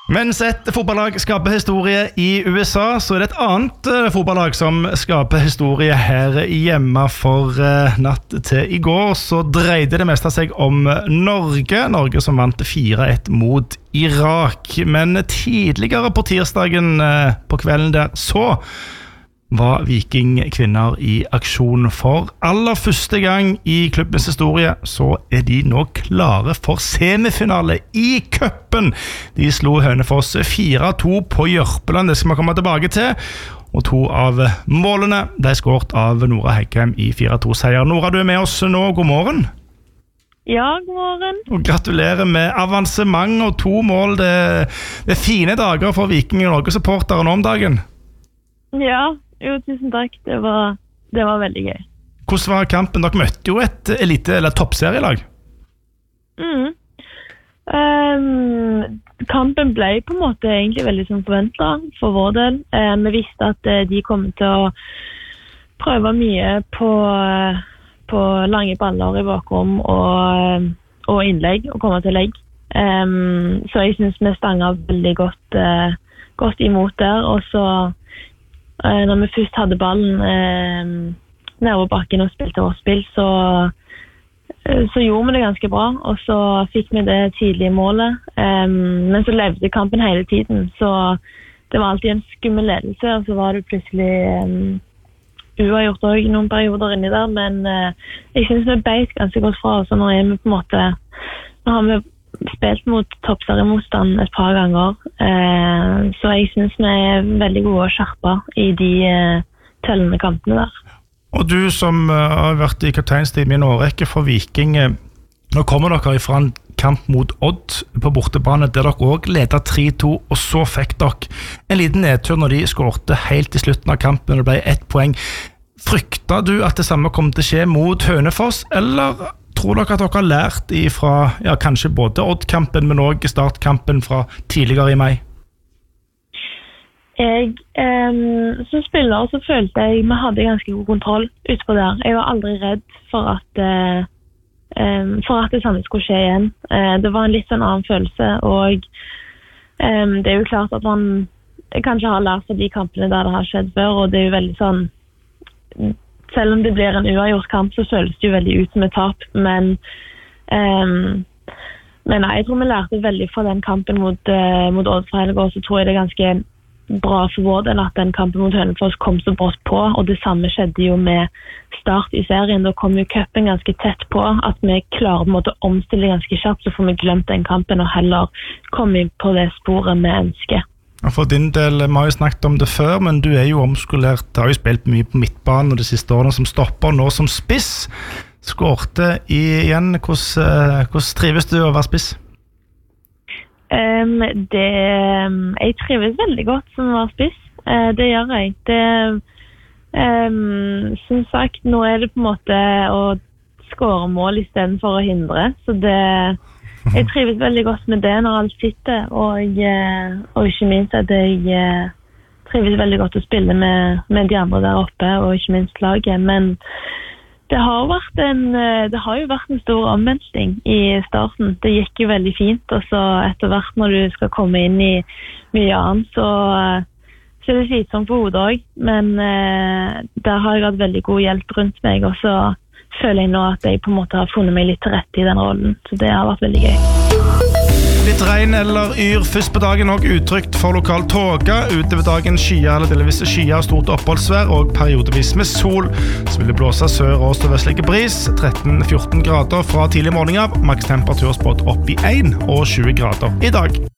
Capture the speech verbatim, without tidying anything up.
Mens et fotballag skaper historie i U S A, så er det et annet uh, fotballag som skaper historie her hjemme. For uh, natt til i går så dreide det meste seg om Norge. Norge som vant fire ett mot Irak. Men tidligere på tirsdagen uh, på kvelden der så var Viking kvinner i aksjon. For aller første gang i klubbens historie så er de nå klare for semifinale i cupen. De slo Hønefoss fire to på Jørpeland, det skal vi komme tilbake til. Og to av målene de er skåret av Nora Heggheim i fire to seier. Nora, du er med oss nå, god morgen. Ja, god morgen. Og gratulerer med avansement og to mål. Det, det er fine dager for Viking og Norge-supportere nå om dagen. Ja, jo, tusen takk. Det var, det var veldig gøy. Hvordan var kampen? Dere møtte jo et elite- eller toppserielag. Mm. Um, kampen ble på en måte egentlig veldig som forventet for vår del. Um, vi visste at uh, de kom til å prøve mye på, uh, på lange baller i bakrom og, og innlegg, og komme til legg. Um, så jeg synes vi stanget veldig godt, uh, godt imot der, og så når vi først hadde ballen eh, nede på bakken og spilte vårt spill, så, så gjorde vi det ganske bra, og så fikk vi det tidlige målet. Um, men så levde kampen hele tiden, så det var alltid en skummel ledelse, og så var det plutselig um, uavgjort også noen perioder inni der, men uh, jeg synes vi beit ganske godt fra oss, og nå er vi på en måte, nå har vi spilt mot toppseriemotstand et par ganger, eh, så jeg synes vi er veldig gode å skjerpe i de eh, tellende kampene der. Og du som uh, har vært i kapteinsteam i en årrekke for Viking, eh, nå kommer dere fra en kamp mot Odd på bortebane, der dere også ledet tre to, og så fikk dere en liten nedtur når de skårte helt i slutten av kampen, og det ble ett poeng. Fryktet du at det samme kom til å skje mot Hønefoss, eller tror dere at dere har lært fra ja, kanskje både Odd-kampen, men også startkampen fra tidligere i mai? Jeg, um, som spiller så følte jeg vi hadde ganske god kontroll utpå der. Jeg var aldri redd for at, uh, um, for at det samme skulle skje igjen. Uh, det var en litt sånn annen følelse, og um, det er jo klart at man kanskje har lært av de kampene der det har skjedd før, og det er jo veldig sånn selv om det blir en uavgjort kamp, så føles det jo veldig ut som et tap, men, um, men nei, jeg tror vi lærte veldig fra den kampen mot, uh, mot Odd fra helgen, og så tror jeg det er ganske bra for vår del at den kampen mot Hønefoss kom så brått på, og det samme skjedde jo med start i serien. Da kom jo cupen ganske tett på, at vi klarer på en måte å omstille ganske kjapt, så får vi glemt den kampen og heller komme på det sporet vi ønsker. For din del, vi har jo snakket om det før, men du er jo omskolert, du har jo spilt mye på midtbanen og de siste årene som stopper, nå som spiss. Skårte igjen, hvordan, hvordan trives du å være spiss? Um, det, jeg trives veldig godt som å være spiss, uh, det gjør jeg. Det, um, som sagt, nå er det på en måte å skåre mål i stedet for å hindre, så det jeg trives veldig godt med det når alt sitter, og, og ikke minst at jeg trives veldig godt å spille med, med de andre der oppe, og ikke minst laget. Men det har, vært en, det har jo vært en stor omvending i starten. Det gikk jo veldig fint, og så etter hvert når du skal komme inn i mye annet, så, så er det slitsomt på hodet også. Men der har jeg hatt veldig god hjelp rundt meg, og så føler jeg nå at jeg på en måte har funnet meg litt til rette i den rollen, så det har vært veldig gøy. Litt regn eller yr først på dagen, og utrygt for lokal tåge. Utover dagen skyer eller delvis skyer, stort oppholdsvær og periodevis med sol. Så vil det blåse sør- og sørvestlige bris, tretten til fjorten grader fra tidlig morgen av. Maks temperaturspådd opp i en og tjue grader i dag.